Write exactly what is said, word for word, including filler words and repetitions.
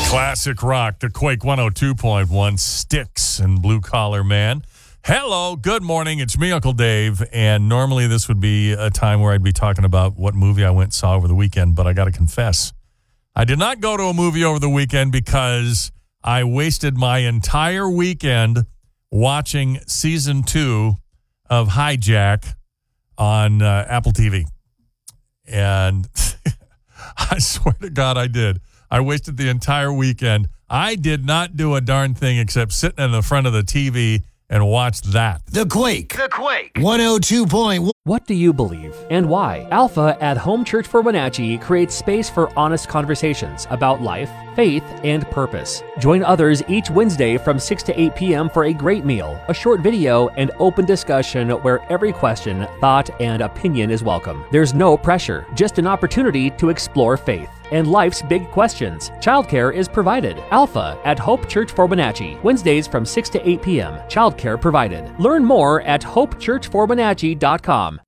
Classic rock, the Quake one oh two point one, Styx and Blue Collar Man. Hello, good morning. It's me, Uncle Dave, and normally this would be a time where I'd be talking about what movie I went and saw over the weekend, but I got to confess, I did not go to a movie over the weekend because I wasted my entire weekend watching season two of Hijack on uh, Apple T V. And I swear to God I did. I wasted the entire weekend. I did not do a darn thing except sit in the front of the T V and watch that. The Quake. The Quake. one oh two point one. What do you believe and why? Alpha at Home Church for Wenatchee creates space for honest conversations about life, faith, and purpose. Join others each Wednesday from six to eight p.m. for a great meal, a short video, and open discussion where every question, thought, and opinion is welcome. There's no pressure, just an opportunity to explore faith and life's big questions. Childcare is provided. Alpha at Hope Church for Wenatchee, Wednesdays from six to eight p.m. Childcare provided. Learn more at hope church for wenatchee dot com.